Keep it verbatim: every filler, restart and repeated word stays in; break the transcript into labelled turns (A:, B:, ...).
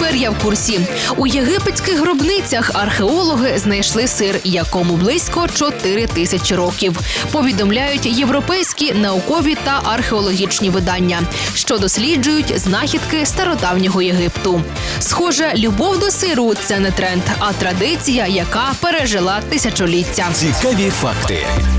A: Тепер я в курсі. У єгипетських гробницях археологи знайшли сир, якому близько чотири тисячі років. Повідомляють європейські наукові та археологічні видання, що досліджують знахідки стародавнього Єгипту. Схоже, любов до сиру – це не тренд, а традиція, яка пережила тисячоліття.
B: Цікаві факти.